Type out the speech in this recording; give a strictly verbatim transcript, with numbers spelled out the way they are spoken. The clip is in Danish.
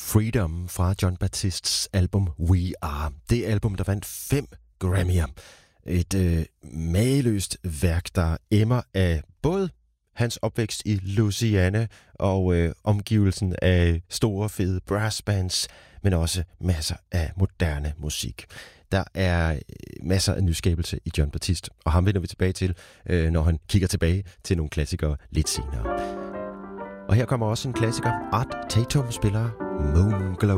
Freedom fra Jon Batists album We Are. Det album, der vandt fem Grammy'er. Et øh, mageløst værk, der emmer af både hans opvækst i Louisiana og øh, omgivelsen af store, fede brassbands, men også masser af moderne musik. Der er masser af nyskabelse i Jon Batiste, og ham vender vi tilbage til, øh, når han kigger tilbage til nogle klassikere lidt senere. Og her kommer også en klassiker. Art Tatum spiller Moon Glow.